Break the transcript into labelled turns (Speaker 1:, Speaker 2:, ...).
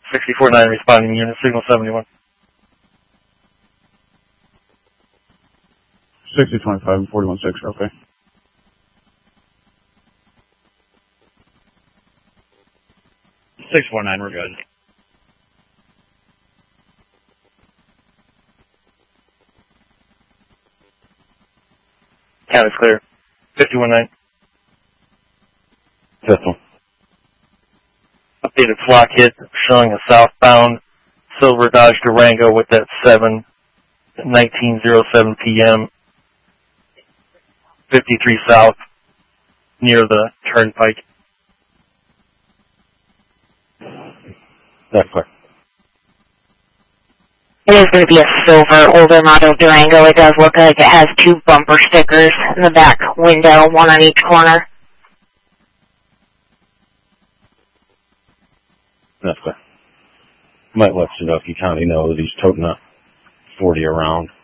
Speaker 1: 64-9 responding unit, signal 71.
Speaker 2: 6025 and 41-6, okay.
Speaker 3: Six 4-9, we're good.
Speaker 1: Count is clear. 51-9.
Speaker 2: Pistol.
Speaker 1: Updated flock hit showing a southbound silver Dodge Durango with that 19:07 p.m. 53 south near the turnpike.
Speaker 2: That's clear.
Speaker 4: It is going to be a silver older model Durango. It does look like it has two bumper stickers in the back window, one on each corner.
Speaker 2: That's clear. Might let you know if you county know that he's toting a 40 around.